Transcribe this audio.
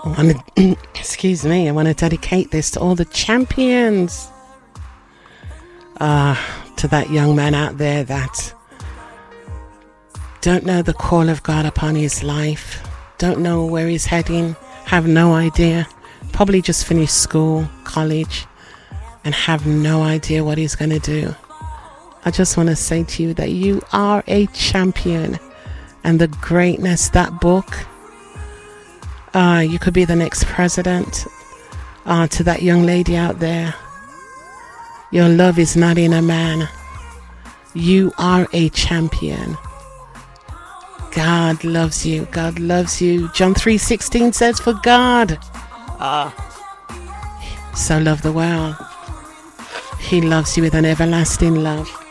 Excuse me, I want to dedicate this to all the champions. To that young man out there that don't know the call of God upon his life, don't know where he's heading, have no idea, probably just finished school, college, and have no idea what he's going to do. I just want to say to you that you are a champion, and the greatness, that book, you could be the next president. To that young lady out there, your love is not in a man. You are a champion. God loves you. God loves you. John 3:16 says, for God so loved the world. He loves you with an everlasting love.